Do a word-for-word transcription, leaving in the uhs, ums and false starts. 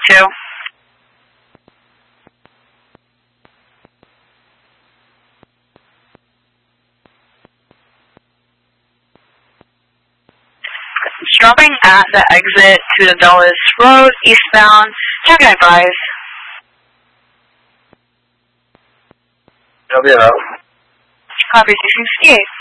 two. Dropping at the exit to the Dulles Road, eastbound. How can I advise? W L. Copy six sixty-eight.